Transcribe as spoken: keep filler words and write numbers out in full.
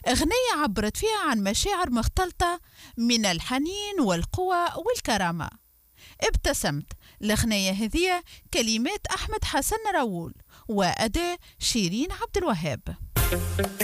أغنية عبرت فيها عن مشاعر مختلطة من الحنين والقوة والكرامة. ابتسمت. الأغنية هذه كلمات أحمد حسن راوول وأداء شيرين عبد الوهاب.